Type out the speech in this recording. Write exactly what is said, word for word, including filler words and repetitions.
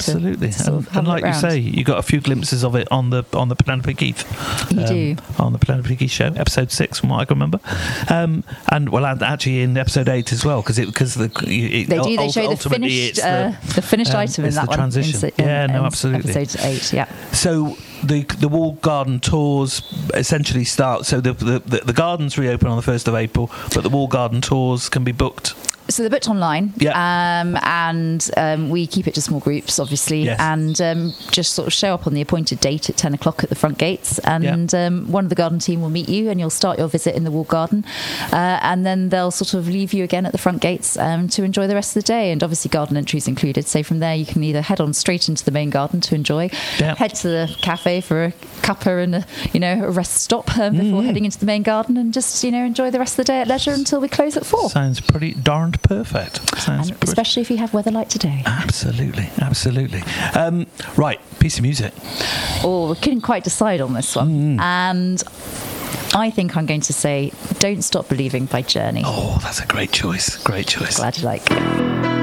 Absolutely. To, to sort and, of have and a like look you round. say, you got a few glimpses of it on the on the Penelope Keith. You um, do. On the Penelope Keith show, episode six, from what I can remember. Um, and well, and actually in episode eight as well, because it because the it, They do. They ul- show the ultimately finished it's uh, the, finished um, item in it's that the one. transition. In, yeah, in, no, in absolutely. Episode eight. Yeah. So the the walled garden tours essentially start. So the the, the the gardens reopen on the first of April, but the walled garden tours can be booked. So they're booked online, Yeah. um, and um, we keep it to small groups, obviously, Yes. and um, just sort of show up on the appointed date at ten o'clock at the front gates, and Yeah. um, one of the garden team will meet you, and you'll start your visit in the walled garden, uh, and then they'll sort of leave you again at the front gates um, to enjoy the rest of the day, and obviously garden entries included. So from there you can either head on straight into the main garden to enjoy, Yeah. head to the cafe for a cuppa and a, you know a rest stop um, before Mm. heading into the main garden, and just you know enjoy the rest of the day at leisure until we close at four. Sounds pretty darned perfect. Sounds And pretty- especially if you have weather like today. Absolutely, absolutely. Um, right, piece of music. Oh, we couldn't quite decide on this one. Mm. And I think I'm going to say Don't Stop Believing by Journey. Oh, that's a great choice. Great choice. Glad you like it.